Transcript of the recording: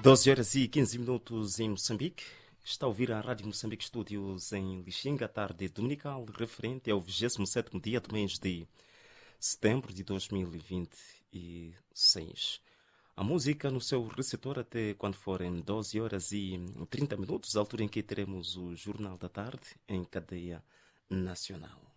12 horas e 15 minutos em Moçambique. Está a ouvir a Rádio Moçambique Estúdios em Lixinga, tarde dominical, referente ao 27º dia do mês de setembro de 2026. A música no seu receptor até quando forem 12 horas e 30 minutos, a altura em que teremos o Jornal da Tarde em cadeia nacional.